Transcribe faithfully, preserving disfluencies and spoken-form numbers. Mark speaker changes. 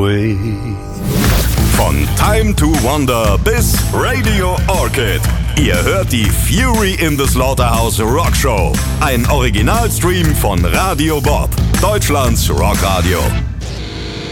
Speaker 1: away.
Speaker 2: Von Time to Wonder bis Radio Orchid. Ihr hört die Fury in the Slaughterhouse Rock Show. Ein Originalstream von Radio Bob, Deutschlands Rockradio.